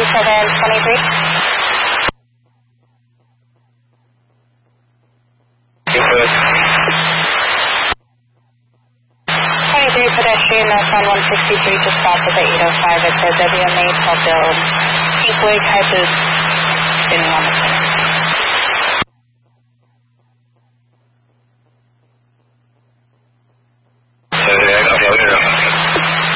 Pedestrian northbound 163 just south of the 805 at the WMA 12 build. Pink Wig type is spinning on the center.